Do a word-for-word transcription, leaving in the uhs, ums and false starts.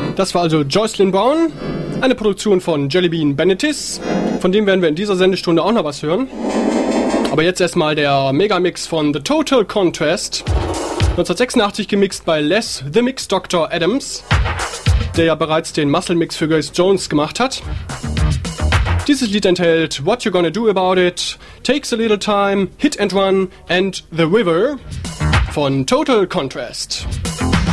Das war also Jocelyn Brown, eine Produktion von Jellybean Bennetis. Von dem werden wir in dieser Sendestunde auch noch was hören. Aber jetzt erstmal der Megamix von The Total Contrast. neunzehnhundertsechsundachtzig gemixt bei Les The Mix Doctor Adams, der ja bereits den Muscle Mix für Grace Jones gemacht hat. Dieses Lied enthält What You Gonna Do About It, Takes a Little Time, Hit and Run and The River von Total Contrast.